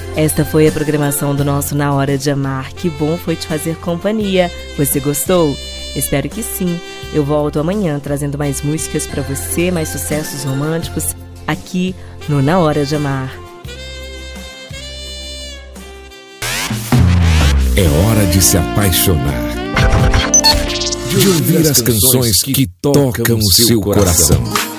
Esta foi a programação do nosso Na Hora de Amar. Que bom foi te fazer companhia. Você gostou? Espero que sim. Eu volto amanhã trazendo mais músicas para você, mais sucessos românticos aqui no Na Hora de Amar. É hora de se apaixonar, de ouvir as canções que tocam o seu coração.